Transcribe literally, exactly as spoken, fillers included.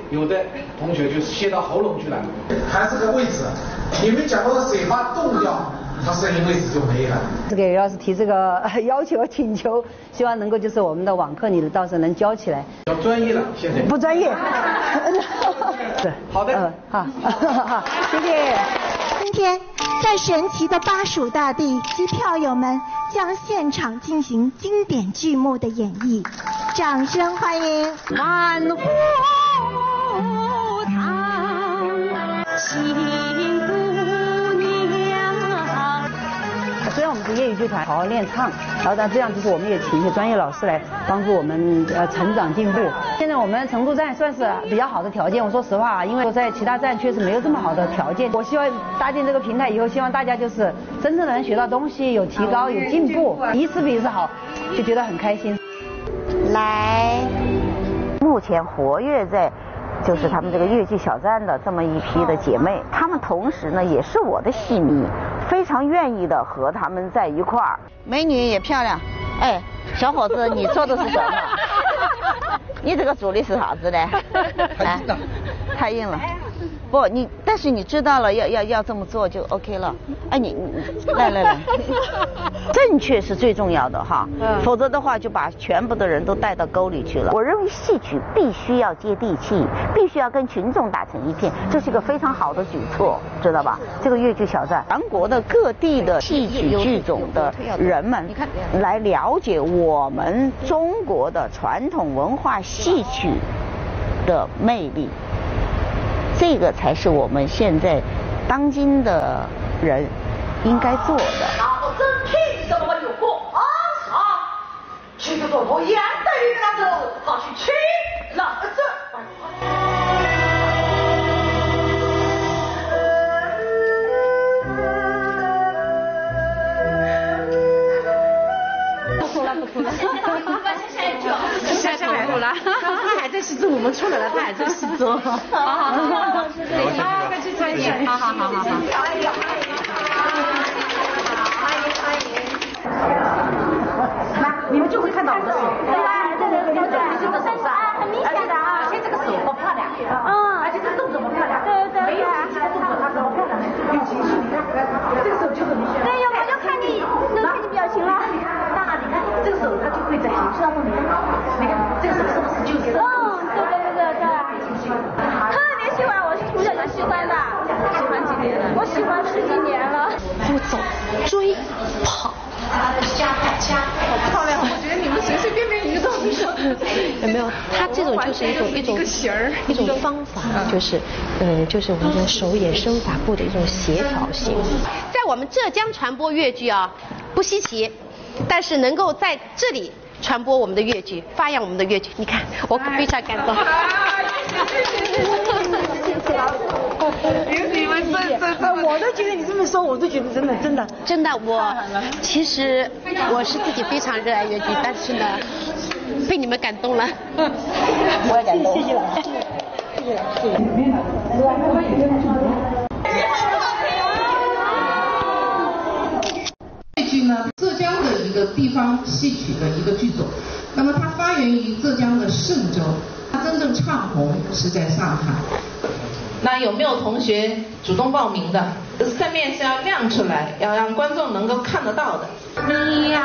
有的同学就泄到喉咙去了。 还是个位置，你们讲到嘴巴动掉，他声音位置就没了。 这个刘老师提这个要求请求，希望能够就是我们的网课，你的到时候能教起来。 要专业了，现在不专业。是好的， 嗯，好，好，谢谢。 今天在神奇的巴蜀大地，机票友们将现场进行经典剧目的演绎，掌声欢迎。 万户堂，新姑娘。 虽然我们是业余剧团，好好练唱，然后但这样就是我们也请一些专业老师来帮助我们呃成长进步。现在我们成都站算是比较好的条件，我说实话啊，因为我在其他站确实没有这么好的条件。我希望搭建这个平台以后，希望大家就是真正的能学到东西，有提高，有进步，一次比一次好，就觉得很开心。 来，目前活跃在就是他们这个粤剧小站的这么一批的姐妹，她们同时呢也是我的戏迷，非常愿意的和她们在一块儿。美女也漂亮，哎，小伙子，你做的是什么？你这个做的是啥子呢？太硬了，太硬了。不，你但是你知道了，要要要这么做就 OK 了。哎，你你来来来，正确是最重要的哈，嗯、否则的话就把全部的人都带到沟里去了。我认为戏曲必须要接地气，必须要跟群众打成一片，这是一个非常好的举措，知道吧？这个粤剧小站，全国的各地的戏曲剧种的人们来了解我们中国的传统文化戏曲的魅力。这个才是我们现在当今的人应该做的。 然后真听什么有过啊啥，去个多头烟的鱼那子，好去去老子。 不哭了不哭了，下下来了，他还在戏中，我们出来了，他还在戏中。好好好，好，快去参演，好好好好好。欢迎欢迎。来，你们就会看到我的手。对对对对对，这个手上，很明显的啊，而且这个手好漂亮，嗯，而且这个动作好漂亮，对对对，没有其他动作，它好漂亮，有情绪，你看，这个手就很明显。对，有我就看你，能看你表情了。你看这个手，它就会在形上面。你看这个手是不是就是？嗯，对对对对对。特别喜欢，我是从小就喜欢的。喜欢几年了？我喜欢十几年了。不走，追，跑。好漂亮！我觉得你们随随便便一个动作， 有没有？它这种就是一种一种一种方法，就是嗯，就是我们说手眼身法步的一种协调性。 在我们浙江传播粤剧啊，不稀奇。但是能够在这里传播我们的粤剧，发扬我们的粤剧，你看我非常感动。 你们这这这，我都觉得你这么说，我都觉得真的真的真的，我其实我是自己非常热爱粤剧，但是呢，被你们感动了。 我也感动。谢谢老师，谢谢谢谢。 粤剧呢，浙江的一个地方戏曲的一个剧种，那么它发源于浙江的嵊州，它真正唱红是在上海。 那有没有同学主动报名的？扇面是要亮出来，要让观众能够看得到的。 你呀